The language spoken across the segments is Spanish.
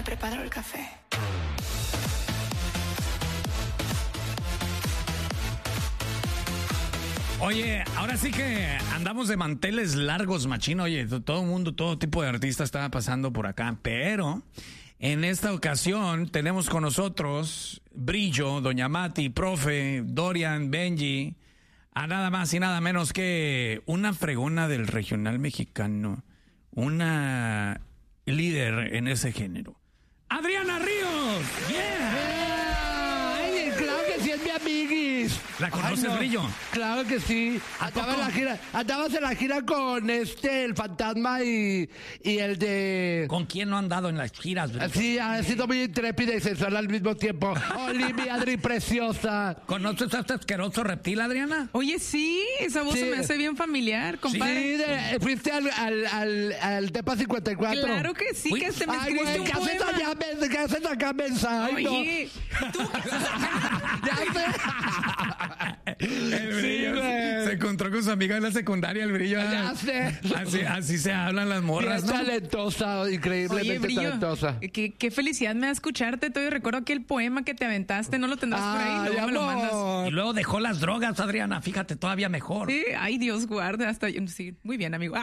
preparo el café. Oye, ahora sí que andamos de manteles largos, machín. Oye, todo el mundo, todo tipo de artistas estaba pasando por acá, pero en esta ocasión tenemos con nosotros Brillo, Doña Mati, Profe, Dorian, Benji, a nada más y nada menos que una fregona del regional mexicano, una líder en ese género. ¡Adriana Ríos! ¡Yeah! ¡Ay, claro que sí es mi amiguis! ¿La conoces, no. Brillo? Claro que sí. Andabas en la gira con el Fantasma y el de... ¿Con quién no han dado en las giras, Brillo? Sí, ha sido muy intrépida y sensual al mismo tiempo. ¡Oli, mi Adri preciosa! ¿Conoces a este asqueroso reptil, Adriana? Oye, sí, esa voz Sí. se me hace bien familiar, compadre. Sí, fuiste al Tepa 54. Claro que sí, Uy. que se me Ay, escribiste güey, un ¿qué haces poema. allá? ¿Qué haces acá, mensa? Ay, Oye, tú Ya sé. El Brillo güey. se encontró con su amiga en la secundaria, el Brillo. Ya sé. Así se hablan las morras, Bien ¿no? talentosa, Oye, increíblemente Brillo, talentosa. qué felicidad me da escucharte. Todavía recuerdo aquel poema que te aventaste. No lo tendrás por ahí, luego me lo mandas. Y luego dejó las drogas, Adriana. Fíjate, todavía mejor. Sí, ay, Dios guarde. Hasta yo, sí, muy bien, amigo.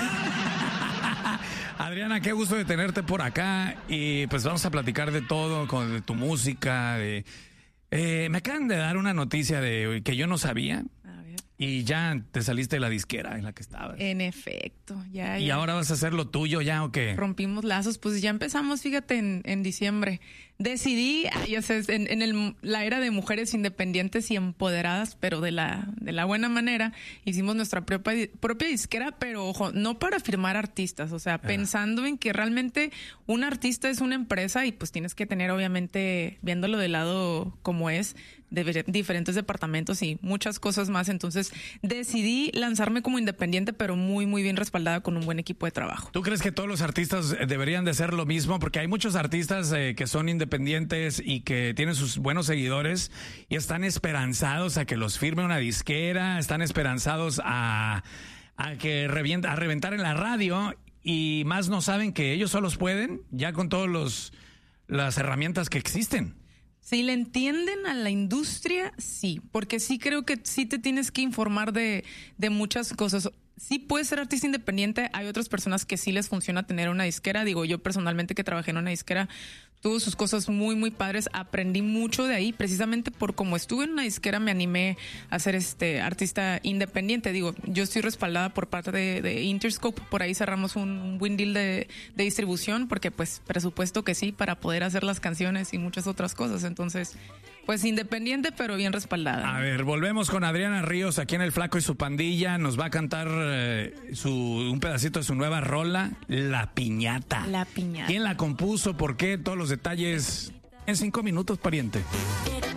Adriana, qué gusto de tenerte por acá. Y pues vamos a platicar de todo, de tu música. Me acaban de dar una noticia de que yo no sabía. A ver. Y ya te saliste de la disquera en la que estabas. En efecto, ya. ¿Y ahora vas a hacer lo tuyo ya o qué? Rompimos lazos, pues ya empezamos, fíjate, en diciembre. Decidí, ya sabes, en la era de mujeres independientes y empoderadas, pero de la buena manera, hicimos nuestra propia disquera, pero ojo, no para firmar artistas, o sea, pensando en que realmente un artista es una empresa y pues tienes que tener, obviamente, viéndolo de lado como es, de diferentes departamentos y muchas cosas más. Entonces decidí lanzarme como independiente, pero muy, muy bien respaldada con un buen equipo de trabajo. ¿Tú crees que todos los artistas deberían de hacer lo mismo? Porque hay muchos artistas que son independientes y que tienen sus buenos seguidores y están esperanzados a que los firme una disquera, están esperanzados a reventar en la radio y más no saben que ellos solos pueden, ya con todas las herramientas que existen. Si le entienden a la industria, sí, porque sí creo que sí te tienes que informar de muchas cosas. Sí puedes ser artista independiente, hay otras personas que sí les funciona tener una disquera. Digo, yo personalmente que trabajé en una disquera, tuvo sus cosas muy, muy padres. Aprendí mucho de ahí, precisamente por como estuve en una disquera me animé a ser artista independiente. Digo, yo estoy respaldada por parte de Interscope, por ahí cerramos un buen deal de distribución, porque pues presupuesto que sí, para poder hacer las canciones y muchas otras cosas. Entonces, pues independiente, pero bien respaldada. A ver, volvemos con Adriana Ríos aquí en El Flaco y su pandilla. Nos va a cantar un pedacito de su nueva rola, La Piñata. La Piñata. ¿Quién la compuso? ¿Por qué? Todos los detalles en 5 minutos, pariente.